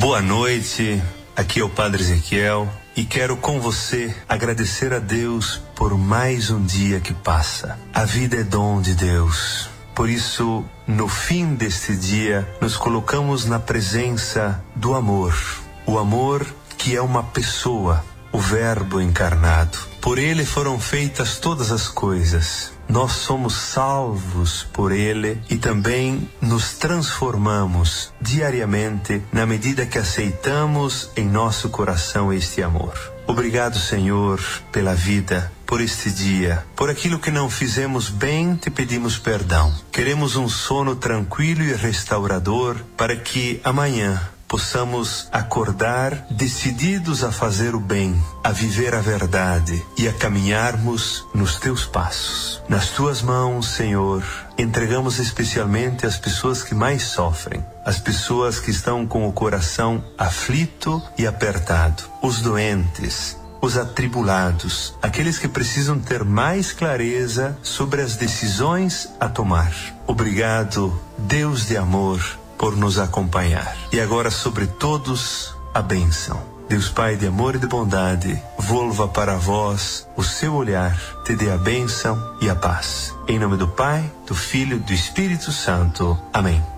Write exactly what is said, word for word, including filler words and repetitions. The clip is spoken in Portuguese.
Boa noite, aqui é o Padre Ezequiel e quero com você agradecer a Deus por mais um dia que passa. A vida é dom de Deus. Por isso, no fim deste dia, nos colocamos na presença do amor. O amor que é uma pessoa, o Verbo encarnado. Por ele foram feitas todas as coisas. Nós somos salvos por ele e também nos transformamos diariamente na medida que aceitamos em nosso coração este amor. Obrigado, Senhor, pela vida, por este dia, por aquilo que não fizemos bem, te pedimos perdão. Queremos um sono tranquilo e restaurador para que amanhã possamos acordar decididos a fazer o bem, a viver a verdade e a caminharmos nos teus passos. Nas tuas mãos, Senhor, entregamos especialmente as pessoas que mais sofrem, as pessoas que estão com o coração aflito e apertado, os doentes, os atribulados, aqueles que precisam ter mais clareza sobre as decisões a tomar. Obrigado, Deus de amor, por nos acompanhar. E agora sobre todos a bênção. Deus Pai de amor e de bondade, volva para vós o seu olhar, te dê a bênção e a paz. Em nome do Pai, do Filho e do Espírito Santo. Amém.